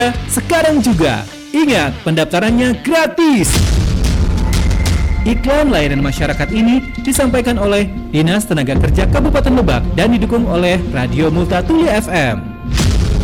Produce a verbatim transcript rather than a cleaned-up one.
sekarang juga. Ingat, pendaftarannya gratis. Iklan layanan masyarakat ini disampaikan oleh Dinas Tenaga Kerja Kabupaten Lebak dan didukung oleh Radio Multatuli F M.